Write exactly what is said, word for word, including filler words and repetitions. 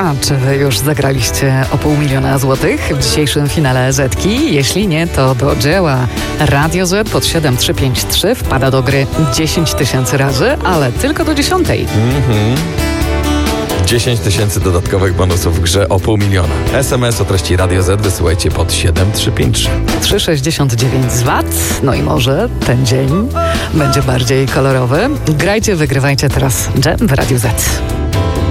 A czy wy już zagraliście o pół miliona złotych w dzisiejszym finale Zetki? Jeśli nie, to do dzieła. Radio Z pod siedem trzy pięć trzy wpada do gry dziesięć tysięcy razy, ale tylko do dziesiątej. Mhm. dziesięć tysięcy dodatkowych bonusów w grze o pół miliona. S M S o treści Radio Z wysyłajcie pod siedem trzy pięć trzy. trzy sześćdziesiąt dziewięć z V A T. No i może ten dzień będzie bardziej kolorowy. Grajcie, wygrywajcie teraz Dżem w Radiu Z.